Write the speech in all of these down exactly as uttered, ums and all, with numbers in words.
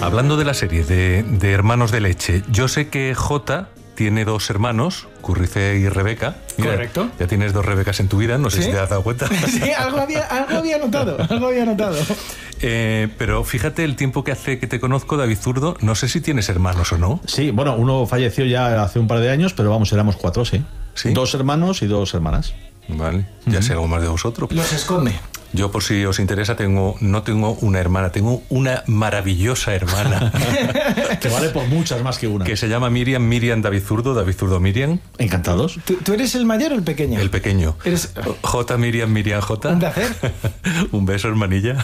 Hablando de la serie de, de Hermanos de Leche, yo sé que Jota tiene dos hermanos, Currice y Rebeca. Mira, correcto. Ya tienes dos Rebecas en tu vida, no sé ¿Sí? si te has dado cuenta. Sí, algo había, algo había notado, algo había notado. Eh, pero fíjate el tiempo que hace que te conozco, David Zurdo, no sé si tienes hermanos o no. Sí, bueno, uno falleció ya hace un par de años, pero vamos, éramos cuatro, sí. ¿Sí? Dos hermanos y dos hermanas. Vale, ya Uh-huh. sé algo más de vosotros. Los esconde. Yo, por si os interesa, tengo no tengo una hermana, tengo una maravillosa hermana Que vale por muchas más que una. que se llama Miriam, Miriam David Zurdo, David Zurdo Miriam, Encantados. ¿Tú, tú eres el mayor o el pequeño? el pequeño. Eres... J Miriam, Miriam J. Un placer. Un beso, hermanilla.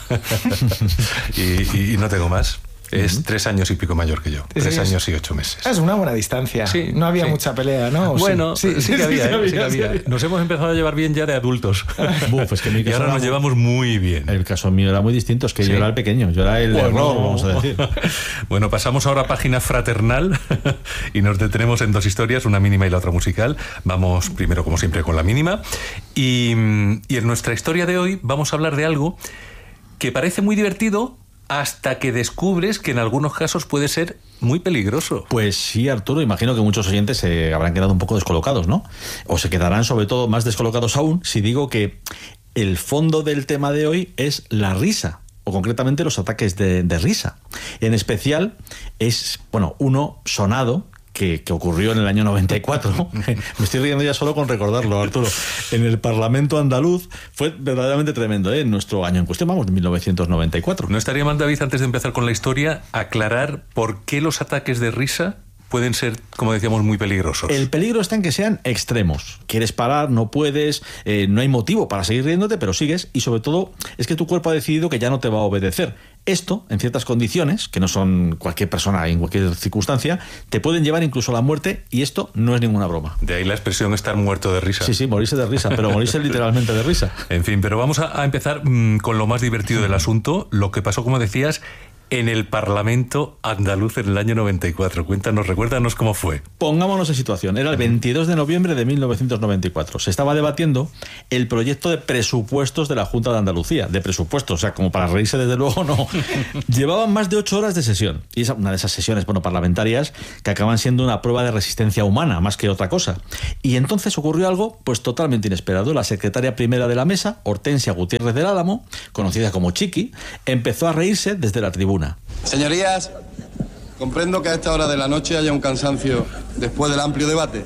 y, y, y no tengo más. Es uh-huh. tres años y pico mayor que yo. Sí, tres sí, años y ocho meses. Es una buena distancia. Sí, no había sí. mucha pelea, ¿no? ¿O Bueno, sí, sí, sí, sí que había, sí, ¿eh? había, sí que había. sí. Nos hemos empezado a llevar bien ya de adultos. Buf, es que en mi y caso ahora nos era- llevamos muy bien. El caso mío era muy distinto, es que Sí. yo era el pequeño, yo era el Bueno. error, vamos a decir. Bueno, pasamos ahora a página fraternal y nos detenemos en dos historias, una mínima y la otra musical. Vamos primero, como siempre, con la mínima. Y, y en nuestra historia de hoy vamos a hablar de algo que parece muy divertido hasta que descubres que en algunos casos puede ser muy peligroso. Pues sí, Arturo, imagino que muchos oyentes se habrán quedado un poco descolocados, ¿no? O se quedarán sobre todo más descolocados aún si digo que el fondo del tema de hoy es la risa, o concretamente los ataques de, de risa. En especial es, bueno, uno sonado que, que ocurrió en el año noventa y cuatro. Me estoy riendo ya solo con recordarlo, Arturo. En el Parlamento andaluz fue verdaderamente tremendo, ¿eh? En nuestro año en cuestión, vamos, de mil novecientos noventa y cuatro. No estaría mal, David, antes de empezar con la historia, aclarar por qué los ataques de risa pueden ser, como decíamos, muy peligrosos. El peligro está en que sean extremos. Quieres parar, no puedes, eh, no hay motivo para seguir riéndote, pero sigues, y sobre todo es que tu cuerpo ha decidido que ya no te va a obedecer. Esto, en ciertas condiciones, que no son cualquier persona en cualquier circunstancia, te pueden llevar incluso a la muerte, y esto no es ninguna broma. De ahí la expresión estar muerto de risa. Sí, sí, morirse de risa, pero morirse literalmente de risa. En fin, pero vamos a, a empezar mmm, con lo más divertido del asunto, lo que pasó, como decías, en el Parlamento andaluz en el año noventa y cuatro. Cuéntanos, recuérdanos cómo fue. Pongámonos en situación. Era el veintidós de noviembre de mil novecientos noventa y cuatro. Se estaba debatiendo el proyecto de presupuestos de la Junta de Andalucía. De presupuestos, o sea, como para reírse desde luego, no. Llevaban más de ocho horas de sesión. Y es una de esas sesiones, bueno, parlamentarias que acaban siendo una prueba de resistencia humana, más que otra cosa. Y entonces ocurrió algo, pues totalmente inesperado. La secretaria primera de la mesa, Hortensia Gutiérrez del Álamo, conocida como Chiqui, empezó a reírse desde la tribuna. Señorías, comprendo que a esta hora de la noche haya un cansancio después del amplio debate.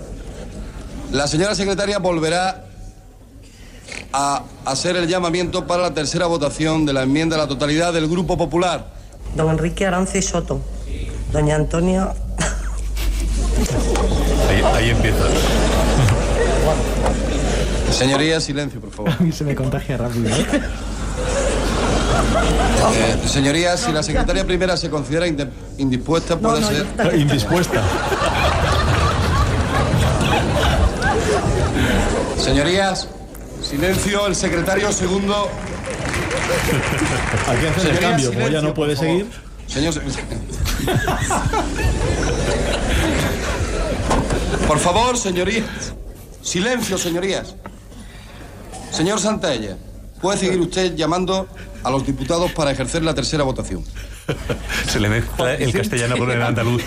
La señora secretaria volverá a hacer el llamamiento para la tercera votación de la enmienda a la totalidad del Grupo Popular. Don Enrique Arance Soto. Doña Antonia... Ahí, ahí empieza. Señorías, silencio, por favor. A mí se me contagia rápido, ¿eh? Eh, señorías, si la secretaria primera se considera inde- indispuesta, puede no, ser... ya Indispuesta. Señorías, silencio, el secretario segundo... Hay que hacer el Señorías, cambio, como silencio, ya no puede por favor. seguir. Señor secretario. Por favor, señorías. Silencio, señorías. Señor Santaella, puede seguir usted llamando a los diputados para ejercer la tercera votación. Se le mezcla el castellano con el andaluz.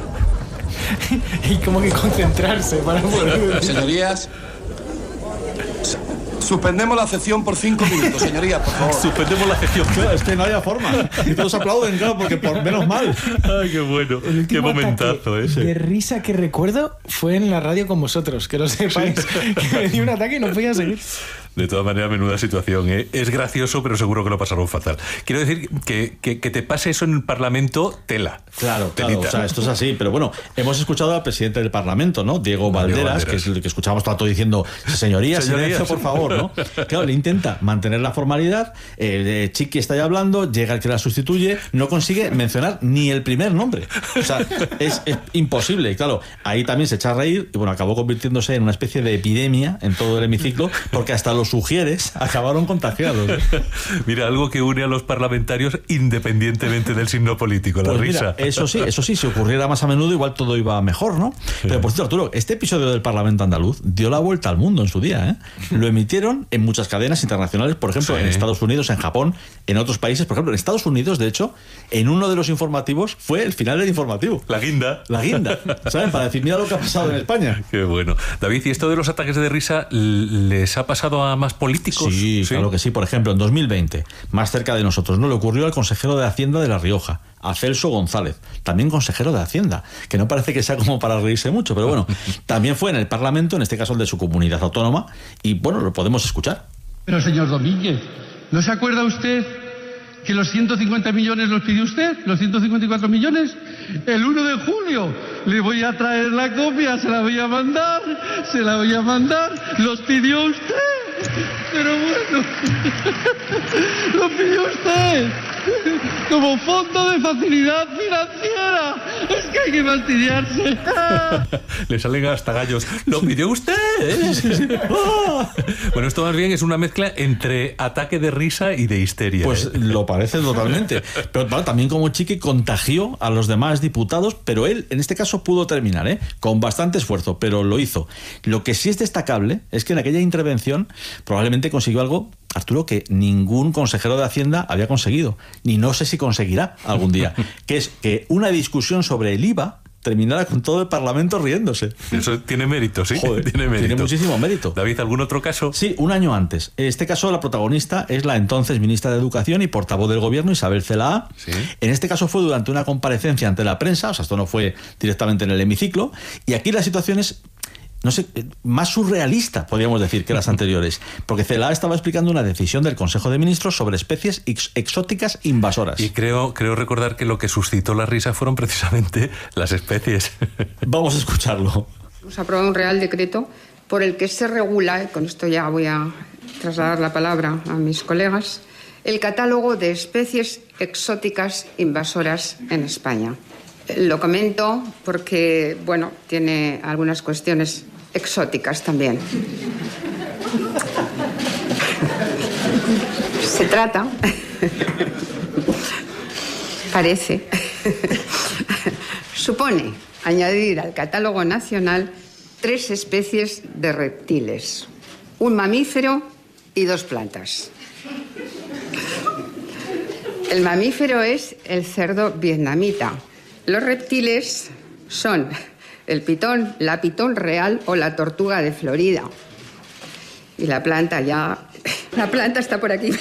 Y como que concentrarse para poder... Señorías, su- suspendemos la sesión por cinco minutos, señorías, por favor. Suspendemos la sesión. Claro, es que no haya forma. Y todos aplauden, claro, porque por menos mal. Ay, qué bueno. El Qué último momentazo ataque ese. de risa que recuerdo fue en la radio con vosotros, que lo sepáis. Que me dio un ataque y no podía seguir. De todas maneras, menuda situación, ¿eh? Es gracioso, pero seguro que lo pasaron fatal. Quiero decir que, que, que te pase eso en el Parlamento, tela. Claro, claro, Telita. o sea, esto es así. Pero bueno, hemos escuchado al presidente del Parlamento, ¿no? Diego Valderas, Valderas. que es el que escuchamos todo el rato diciendo, señorías, Señorías. silencio, por favor, ¿no? Claro, le intenta mantener la formalidad, eh, Chiqui está ya hablando, llega el que la sustituye, no consigue mencionar ni el primer nombre. O sea, es, es imposible. Y claro, ahí también se echa a reír y bueno, acabó convirtiéndose en una especie de epidemia en todo el hemiciclo, porque hasta los los sugieres acabaron contagiados. Mira, algo que une a los parlamentarios independientemente del signo político, la pues risa. Mira, eso sí, eso sí, si ocurriera más a menudo igual todo iba mejor, ¿no? Pero por cierto, Arturo, este episodio del Parlamento andaluz dio la vuelta al mundo en su día, ¿eh? Lo emitieron en muchas cadenas internacionales, por ejemplo, sí. en Estados Unidos, en Japón, en otros países. Por ejemplo, en Estados Unidos, de hecho, en uno de los informativos fue el final del informativo. La guinda. La guinda, ¿saben? Para decir, mira lo que ha pasado en España. Qué bueno. David, ¿y esto de los ataques de risa les ha pasado a más políticos? Sí, ¿Sí? claro que sí. Por ejemplo, en dos mil veinte, más cerca de nosotros, ¿no? Le ocurrió al consejero de Hacienda de La Rioja, a Celso González, también consejero de Hacienda, que no parece que sea como para reírse mucho, pero bueno, también fue en el Parlamento, en este caso el de su comunidad autónoma, y bueno, lo podemos escuchar. Pero señor Domínguez, ¿no se acuerda usted que los ciento cincuenta millones los pidió usted? ¿Los ciento cincuenta y cuatro millones? El uno de julio le voy a traer la copia, se la voy a mandar, se la voy a mandar, los pidió usted, pero bueno, lo pidió usted. Como fondo de facilidad financiera. Es que hay que fastidiarse. Le salen hasta gallos. ¡Lo pidió usted! Bueno, esto más bien es una mezcla entre ataque de risa y de histeria. Pues ¿eh? Lo parece totalmente. Pero bueno, también como Chiqui contagió a los demás diputados, pero él en este caso pudo terminar, ¿eh? Con bastante esfuerzo, pero lo hizo. Lo que sí es destacable es que en aquella intervención probablemente consiguió algo, Arturo, que ningún consejero de Hacienda había conseguido, ni no sé si conseguirá algún día, que es que una discusión sobre el I V A terminara con todo el Parlamento riéndose. Eso tiene mérito, sí. Joder, tiene mérito. Tiene muchísimo mérito. David, ¿algún otro caso? Sí, un año antes. En este caso, la protagonista es la entonces ministra de Educación y portavoz del Gobierno, Isabel Celaá. Sí. En este caso fue durante una comparecencia ante la prensa, o sea, esto no fue directamente en el hemiciclo, y aquí la situación es, no sé, más surrealista, podríamos decir, que las anteriores, porque Celaá estaba explicando una decisión del Consejo de Ministros sobre especies ex exóticas invasoras. Y creo, creo recordar que lo que suscitó la risa fueron precisamente las especies. Vamos a escucharlo. Hemos aprobado un Real Decreto por el que se regula, y con esto ya voy a trasladar la palabra a mis colegas, el catálogo de especies exóticas invasoras en España. Lo comento porque, bueno, tiene algunas cuestiones exóticas también. Se trata, parece, supone añadir al catálogo nacional tres especies de reptiles, un mamífero y dos plantas. El mamífero es el cerdo vietnamita. Los reptiles son el pitón, la pitón real o la tortuga de Florida. Y la planta ya... La planta está por aquí.